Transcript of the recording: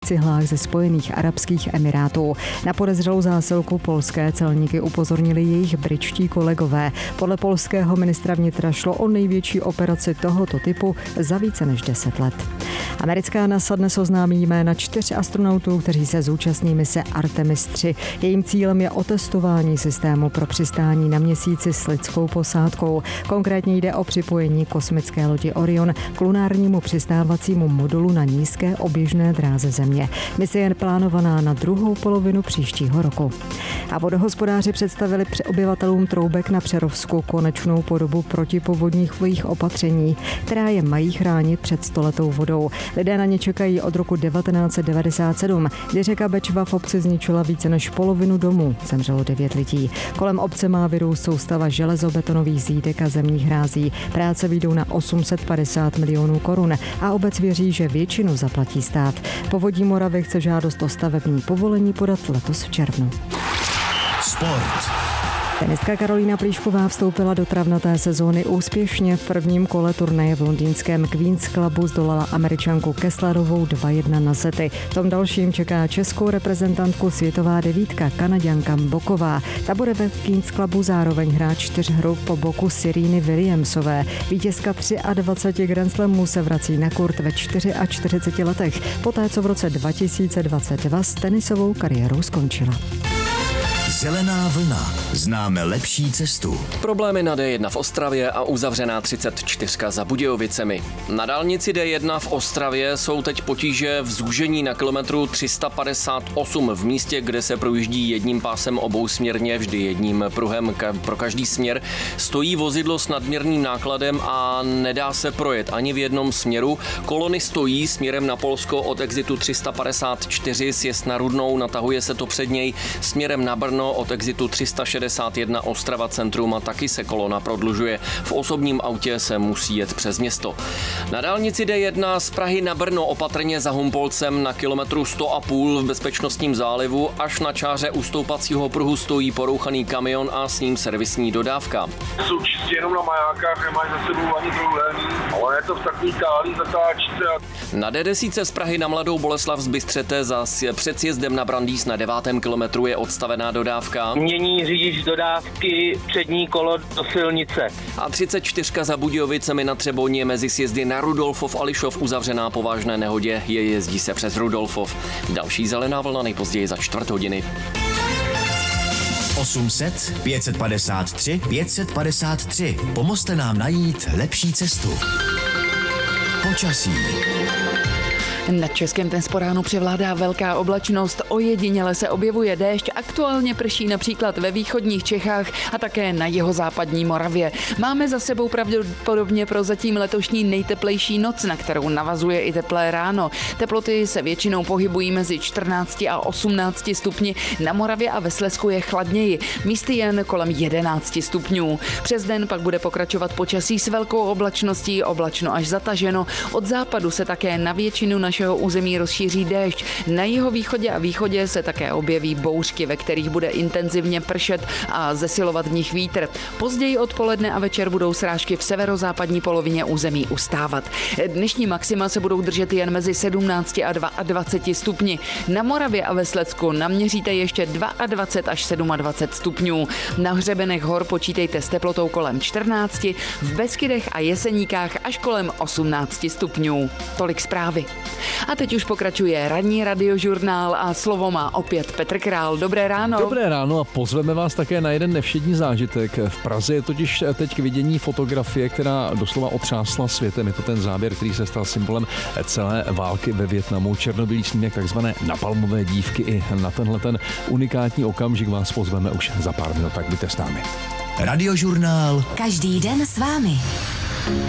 cihlách ze Spojených arabských emirátů. Na podezřelou zásilku polské celníky upozornili jejich britští kolegové. Podle polského ministra vnitra šlo o největší operaci tohoto typu za více než 10 let. Americká NASA dnes oznámí jména 4 astronautů, kteří se zúčastní mise Artemis 3. Jejím cílem je otestování systému pro přistání na Měsíci s lidskou posádkou. Konkrétně jde o připojení kosmické lodi Orion k lunárnímu přistávacímu modulu na nízké oběžné dráze Země. Mise je plánovaná na druhou polovinu příštího roku. A vodohospodáři představili obyvatelům Troubek na Přerovsku konečnou podobu protipovodních opatření, která je mají chránit před stoletou vodou. Lidé na ně čekají od roku 1997, kdy řeka Bečva v obci zničila více než polovinu domů. Zemřelo 9 lidí. Kolem obce má vyrůst soustava železobetonových zídek a zemních hrází. Práce vyjdou na 850 milionů korun a obec věří, že většinu zaplatí stát. Povodí Moravy chce žádost o stavební povolení podat letos v červnu. Sport. Tenistka Karolína Plíšková vstoupila do travnaté sezóny úspěšně. V prvním kole turnaje v londýnském Queen's Clubu zdolala Američanku Kesslerovou 2-1 na sety. V tom dalším čeká českou reprezentantku světová devítka Kanaďanka Boková. Ta bude ve Queen's Clubu zároveň hrát 4hru po boku Sereny Williamsové. Vítězka 23 Grand Slamů se vrací na kurt ve 44 letech, poté co v roce 2022 s tenisovou kariérou skončila. Zelená vlna. Známe lepší cestu. Problémy na D1 v Ostravě a uzavřená 34 za Budějovicemi. Na dálnici D1 v Ostravě jsou teď potíže v zúžení na kilometru 358 v místě, kde se projíždí jedním pásem obousměrně, vždy jedním pruhem pro každý směr. Stojí vozidlo s nadměrným nákladem a nedá se projet ani v jednom směru. Kolony stojí směrem na Polsko od exitu 354 sjezd na Rudnou, natahuje se to před něj směrem na Brno od exitu 361 Ostrava centrum a taky se kolona prodlužuje. V osobním autě se musí jet přes město. Na dálnici D1 z Prahy na Brno opatrně za Humpolcem na kilometru 100,5 v bezpečnostním zálivu až na čáře ustoupacího pruhu stojí porouchaný kamion a s ním servisní dodávka. Jsou čistě jenom na majákách, nemají za sebou ani trouhelný, ale je to v takový tálí zatáčce. Na D10 z Prahy na Mladou Boleslav z Bystřete před sjezdem na Brandýs na 9. kilometru je odstavená dodávka. Mění řidič dodávky přední kolo do silnice. A 34 za Budějovicemi na Třeboně mezi sjezdy na Rudolfov a Lišov uzavřená po vážné nehodě, jezdí se přes Rudolfov. Další zelená vlna nejpozději za 4 hodiny. 800 553 553. Pomozte nám najít lepší cestu. Počasí. Nad Českem dnes po ránu převládá velká oblačnost, ojediněle se objevuje déšť, aktuálně prší například ve východních Čechách a také na jihozápadní Moravě. Máme za sebou pravděpodobně prozatím letošní nejteplejší noc, na kterou navazuje i teplé ráno. Teploty se většinou pohybují mezi 14 a 18 stupni, na Moravě a ve Slezsku je chladněji, místy jen kolem 11 stupňů. Přes den pak bude pokračovat počasí s velkou oblačností, oblačno až zataženo. Od západu se také na většinu našeho území rozšíří déšť. Na jihovýchodě a východě se také objeví bouřky, ve kterých bude intenzivně pršet a zesilovat v nich vítr. Později odpoledne a večer budou srážky v severozápadní polovině území ustávat. Dnešní maxima se budou držet jen mezi 17 a 22 stupni. Na Moravě a ve Slezsku naměříte ještě 22 až 27 stupňů. Na hřebenech hor počítejte s teplotou kolem 14, v Beskydech a Jeseníkách až kolem 18 stupňů. Tolik zprávy. A teď už pokračuje ranní radiožurnál a slovo má opět Petr Král. Dobré ráno. Dobré ráno a pozveme vás také na jeden nevšední zážitek. V Praze je totiž teď k vidění fotografie, která doslova otřásla světem. Je to ten záběr, který se stal symbolem celé války ve Vietnamu. Černobílý snímek takzvané napalmové dívky. I na tenhle ten unikátní okamžik vás pozveme už za pár minut, tak buďte s námi. Radiožurnál. Každý den s vámi.